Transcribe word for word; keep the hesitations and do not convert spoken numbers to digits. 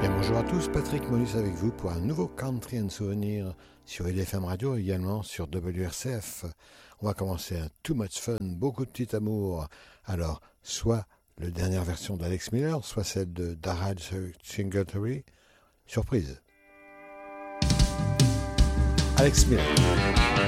Bien, bonjour à tous, Patrick Moïse avec vous pour un nouveau Country and Souvenir sur L F M Radio, également sur W R C F. On va commencer un Too Much Fun, beaucoup de petit amour. Alors, soit la dernière version d'Alex Miller, soit celle de Darrell Singletary. Surprise. Alex Miller.